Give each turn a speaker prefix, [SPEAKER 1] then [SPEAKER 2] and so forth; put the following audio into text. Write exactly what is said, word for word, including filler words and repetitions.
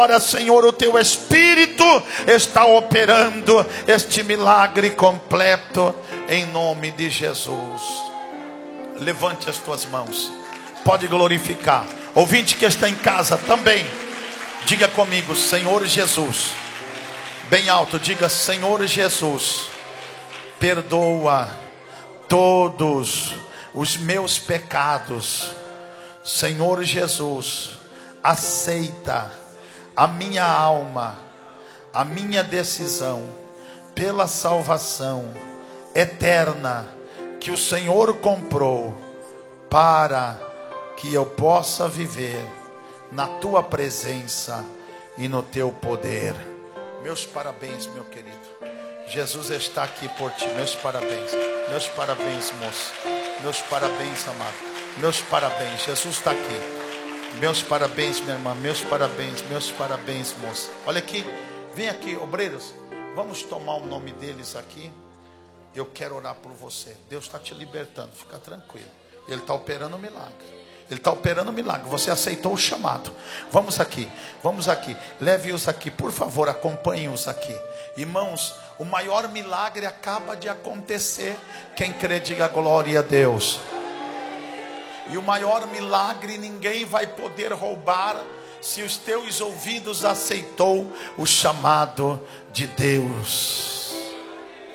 [SPEAKER 1] Agora, Senhor, o teu Espírito está operando este milagre completo, em nome de Jesus. Levante as tuas mãos, pode glorificar. Ouvinte que está em casa também, diga comigo: Senhor Jesus. Bem alto, diga: Senhor Jesus, perdoa todos os meus pecados. Senhor Jesus, aceita a minha alma, a minha decisão pela salvação eterna que o Senhor comprou, para que eu possa viver na tua presença e no teu poder. Meus parabéns, meu querido. Jesus está aqui por ti. Meus parabéns. Meus parabéns, moço. Meus parabéns, amado. Meus parabéns. Jesus está aqui. Meus parabéns, minha irmã. Meus parabéns. Meus parabéns, moça. Olha aqui. Vem aqui, obreiros. Vamos tomar o nome deles aqui. Eu quero orar por você. Deus está te libertando. Fica tranquilo. Ele está operando um milagre. Ele está operando um milagre. Você aceitou o chamado. Vamos aqui. Vamos aqui. Leve-os aqui. Por favor, acompanhe-os aqui. Irmãos, o maior milagre acaba de acontecer. Quem crê, diga glória a Deus. E o maior milagre ninguém vai poder roubar, se os teus ouvidos aceitou o chamado de Deus.